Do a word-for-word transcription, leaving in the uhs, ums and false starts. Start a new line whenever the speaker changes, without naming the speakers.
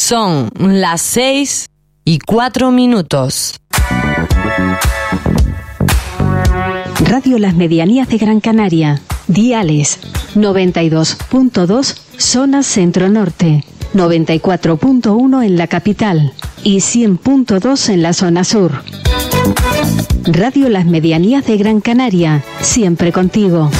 Son las seis y cuatro minutos.
Radio Las Medianías de Gran Canaria. Diales noventa y dos punto dos, zona centro-norte, noventa y cuatro punto uno en la capital y cien punto dos en la zona sur. Radio Las Medianías de Gran Canaria, siempre contigo.